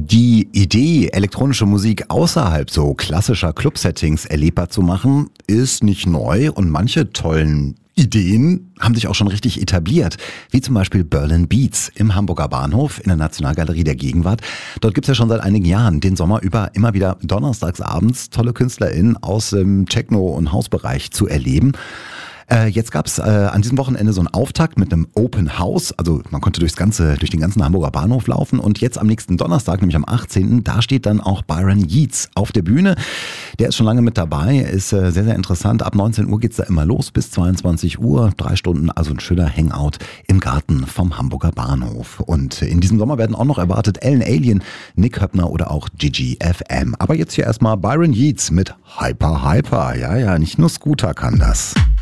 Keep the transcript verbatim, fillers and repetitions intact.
Die Idee, elektronische Musik außerhalb so klassischer Club-Settings erlebbar zu machen, ist nicht neu und manche tollen Ideen haben sich auch schon richtig etabliert, wie zum Beispiel Berlin Beats im Hamburger Bahnhof in der Nationalgalerie der Gegenwart. Dort gibt es ja schon seit einigen Jahren den Sommer über immer wieder donnerstags abends tolle KünstlerInnen aus dem Techno- und Hausbereich zu erleben. Äh, jetzt gab es äh, an diesem Wochenende so einen Auftakt mit einem Open House, also man konnte durchs ganze, durch den ganzen Hamburger Bahnhof laufen und jetzt am nächsten Donnerstag, nämlich am achtzehnten, da steht dann auch Byron Yeats auf der Bühne. Der ist schon lange mit dabei, ist äh, sehr, sehr interessant. Ab neunzehn Uhr geht's da immer los bis zweiundzwanzig Uhr, drei Stunden, also ein schöner Hangout im Garten vom Hamburger Bahnhof. Und in diesem Sommer werden auch noch erwartet Ellen Alien, Nick Höppner oder auch Gigi F M. Aber jetzt hier erstmal Byron Yeats mit Hyper Hyper. Ja, ja, nicht nur Scooter kann das.